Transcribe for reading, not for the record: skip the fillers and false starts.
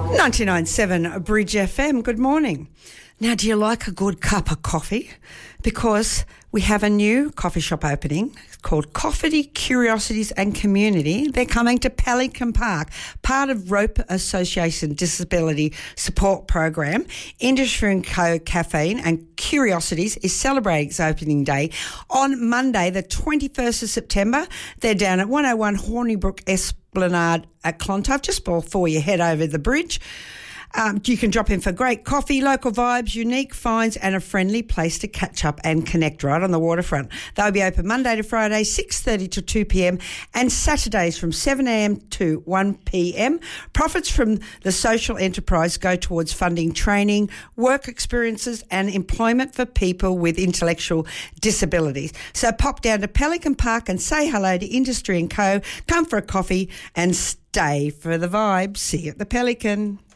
99.7 Bridge FM, good morning. Now, do you like a good cup of coffee? Because we have a new coffee shop opening called Coffee Curiosities and Community. They're coming to Pelican Park, part of Rope Association Disability Support Program. Industry and Co Caffeine and Curiosities is celebrating its opening day on Monday, the 21st of September. They're down at 101 Hornybrook Esplanade at Clontarf, just before you head over the bridge. You can drop in for great coffee, local vibes, unique finds and a friendly place to catch up and connect right on the waterfront. They'll be open Monday to Friday, 6:30 to 2 p.m, and Saturdays from 7 a.m. to 1 p.m. Profits from the social enterprise go towards funding training, work experiences and employment for people with intellectual disabilities. So pop down to Pelican Park and say hello to Industry and Co. Come for a coffee and stay for the vibes. See you at the Pelican.